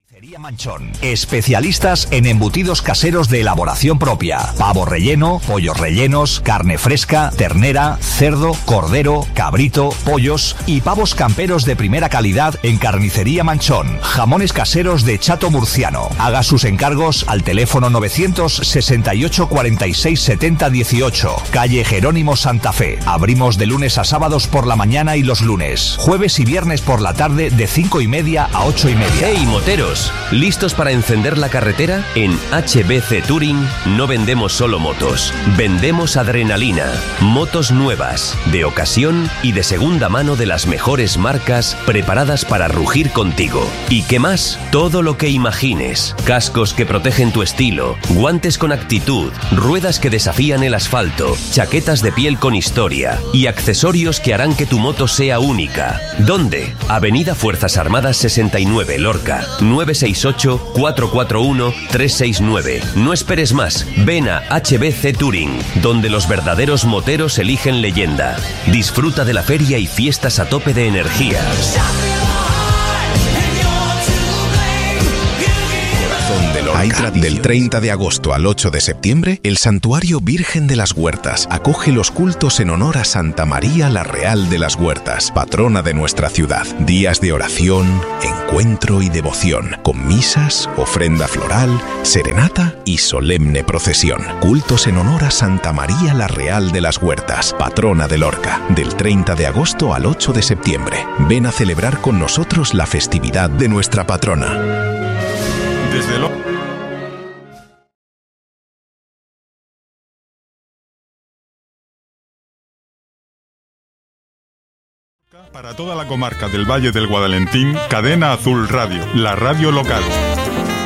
Carnicería Manchón. Especialistas en embutidos caseros de elaboración propia. Pavo relleno, pollos rellenos, carne fresca, ternera, cerdo, cordero, cabrito, pollos y pavos camperos de primera calidad en Carnicería Manchón. Jamones caseros de Chato Murciano. Haga sus encargos al teléfono 968 46 70 18. Calle Jerónimo Santa Fe. Abrimos de lunes a sábados por la mañana y los lunes. Jueves y viernes por la tarde de 5:30 a 8:30. ¡Hey, moteros! ¿Listos para encender la carretera? En HBC Touring no vendemos solo motos, vendemos adrenalina, motos nuevas, de ocasión y de segunda mano de las mejores marcas preparadas para rugir contigo. ¿Y qué más? Todo lo que imagines. Cascos que protegen tu estilo, guantes con actitud, ruedas que desafían el asfalto, chaquetas de piel con historia y accesorios que harán que tu moto sea única. ¿Dónde? Avenida Fuerzas Armadas 69, Lorca, 968-441-369. No esperes más, ven a HBC Touring, donde los verdaderos moteros eligen leyenda. Disfruta de la feria y fiestas a tope de energía. Del 30 de agosto al 8 de septiembre, el Santuario Virgen de las Huertas acoge los cultos en honor a Santa María la Real de las Huertas, patrona de nuestra ciudad. Días de oración, encuentro y devoción, con misas, ofrenda floral, serenata y solemne procesión. Cultos en honor a Santa María la Real de las Huertas, patrona de Lorca, del 30 de agosto al 8 de septiembre. Ven a celebrar con nosotros la festividad de nuestra patrona. Desde Para toda la comarca del Valle del Guadalentín, Cadena Azul Radio, la radio local.